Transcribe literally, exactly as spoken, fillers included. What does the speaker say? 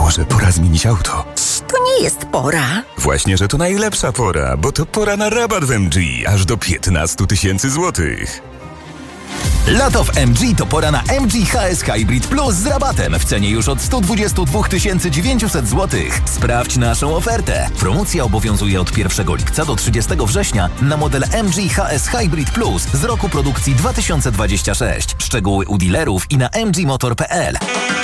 Może pora zmienić auto? To nie jest pora. Właśnie, że to najlepsza pora, bo to pora na rabat w M G, aż do piętnaście tysięcy złotych. Lato w M G to pora na M G H S Hybrid Plus z rabatem w cenie już od sto dwadzieścia dwa tysiące dziewięćset złotych. Sprawdź naszą ofertę. Promocja obowiązuje od pierwszego lipca do trzydziestego września na model M G H S Hybrid Plus z roku produkcji dwa tysiące dwudziestego szóstego. Szczegóły u dealerów i na m g motor kropka p l.